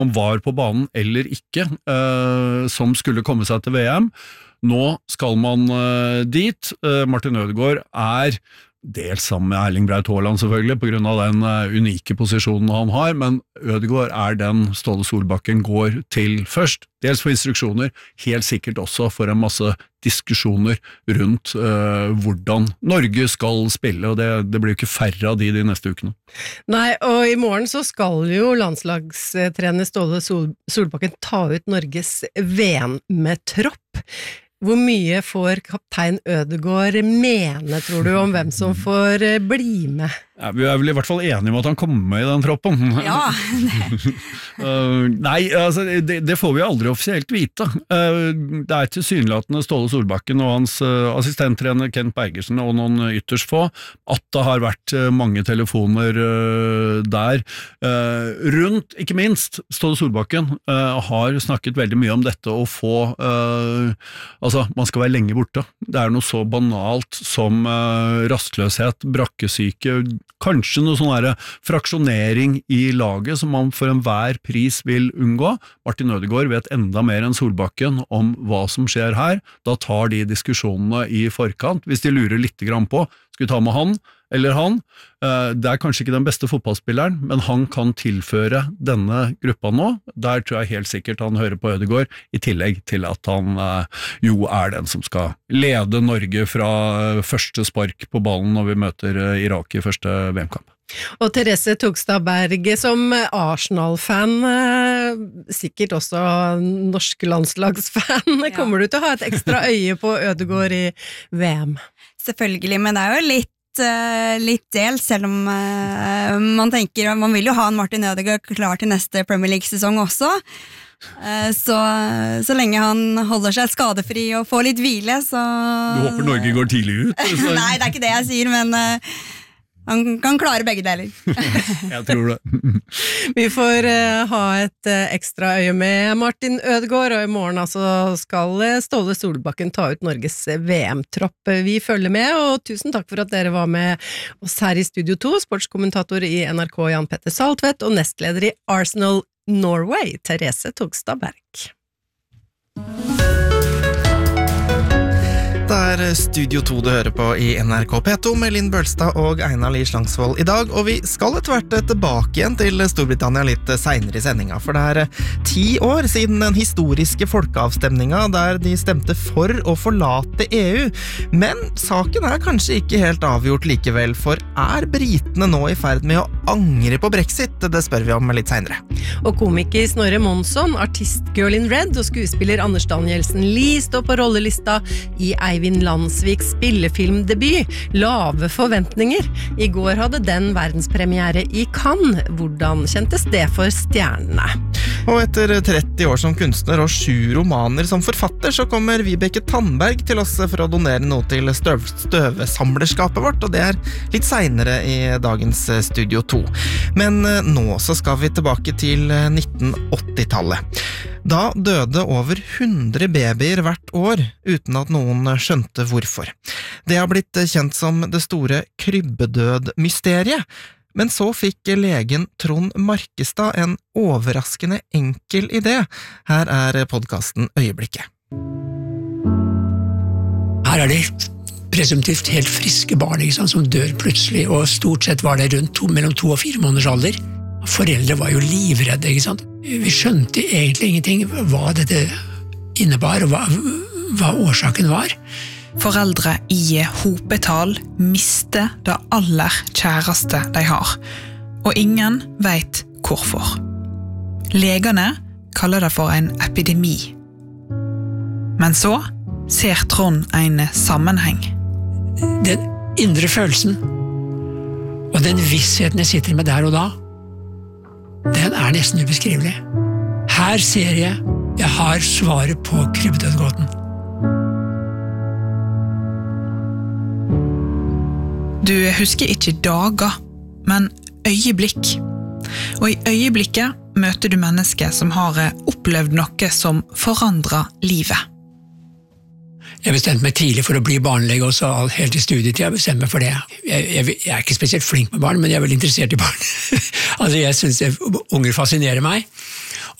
om var på banen eller ikke, som skulle komme seg til VM. Nå skal man dit. Martin Ødegaard dels sammen med Erling Braut Haaland selvfølgelig, på grunn av den unike posisjonen han har, men Ødegaard den Ståle Solbakken går til først, dels for instruksjoner, helt sikkert også for en masse diskusjoner rundt hvordan Norge skal spille, og det blir jo ikke færre av de neste ukene. Nei, og i morgen så skal jo landslagstrener Ståle Solbakken ta ut Norges VM-tropp. Hvor mye får kaptein Ødegaard mene, tror du, om hvem som får bli med? Ja, vi vel i hvert fall enige om at han kommer med i den troppen. Ja. Nei, altså, det får vi aldri offisielt vite. Det tilsynelatende Ståle Solbakken og hans assistenttrener Kent Bergersen og noen ytterst få, at det har vært mange telefoner der. Rundt, ikke minst, Ståle Solbakken har snakket veldig mye om dette å få altså, man skal være lenge borte. Det noe så banalt som rastløshet, brakkesyke, kanskje noe sånn fraksjonering i laget som man for enhver pris vil unngå. Martin Ødegaard vet enda mer enn Solbakken om hva som skjer her. Da tar de diskusjonene i forkant. Hvis de lurer litt grann på, skal vi ta med han eller han? Det kanskje ikke den beste fotballspilleren, men han kan tilføre denne gruppa nå. Der tror jeg helt sikkert han hører på Ødegaard, i tillegg til at han jo den som skal lede Norge fra første spark på ballen når vi møter Irak i første VM-kamp. Og Therese Togstad Berg, som Arsenal-fan, sikkert også norsk landslagsfan, kommer du til å ha et ekstra øye på Ødegaard i VM? Selvfølgelig, men det jo litt del, selv om man tenker, man vil jo ha en Martin Ødegaard klar til neste Premier League-sesong også, så lenge han holder seg skadefri og får litt hvile, så... Du håper Norge går tidlig ut? Nei, det ikke det jeg sier, men han kan klare begge deler. Jeg tror det. Vi får ha et ekstra øye med Martin Ødegaard, og i morgen altså skal Ståle Solbakken ta ut Norges VM-tropp. Vi følger med, og tusen takk for at dere var med oss her i Studio 2, sportskommentator i NRK Jan Petter Saltvedt, og nestleder i Arsenal Norway, Therese Togstad Berg. Det Studio 2 du hører på i NRK P2 med Linn Bølstad og Einar Lie Slangsvold i dag, og vi skal etter hvert tilbake igjen til Storbritannia litt senere i sendinga, for det 10 år siden den historiske folkeavstemninga der de stemte for å forlate EU, men saken kanskje ikke helt avgjort likevel, for britene nå i ferd med å angre på Brexit? Det spør vi om litt senere. Og komiker Snorre Monsson, artist Girl in Red og skuespiller Anders Danielsen Lie står på rollelista i Eivind Landsviks spillefilmdebut, Lave forventninger. I går hadde den verdenspremiere i Cannes. Hvordan kjentes det for stjernene? Og etter 30 år som kunstner og 7 romaner som forfatter, så kommer Vibeke Tandberg til oss for å donere noe til støvesamlerskapet vårt, og det litt senere i dagens Studio 2. Men nå så skal vi tilbake til 1980-tallet. Da døde over 100 babyer hvert år, uten at noen skjønte hvorfor. Det har blitt kjent som det store krybbedød-mysteriet, men så fikk legen Trond Markestad en overraskende enkel idé. Her podcasten Øyeblikket. Her det presumptivt helt friske barn, ikke sant, som dør plutselig, og stort sett var det rundt mellom 2 og 4 måneders alder. Foreldre var jo livredde, ikke sant? Vi skjønte egentlig ingenting hva dette innebar, og hva årsaken var. Foreldre i hopetall mister det aller kjæreste de har, og ingen vet hvorfor. Legene kaller det for en epidemi. Men så ser Trond en sammenheng. Den indre følelsen, og den vissheten jeg sitter med der og da, den nesten ubeskrivelig. Her ser jeg har svaret på krybbedødgåten. Du husker ikke dager, men øyeblikk. Og i øyeblikket møter du mennesker som har opplevd noe som forandrer livet. Jeg bestemte meg tidlig for å bli barnelege også, helt i studietid. Jeg bestemte meg for det. Jeg ikke spesielt flink med barn, men jeg veldig interessert i barn. Altså, jeg synes unger fascinerer meg.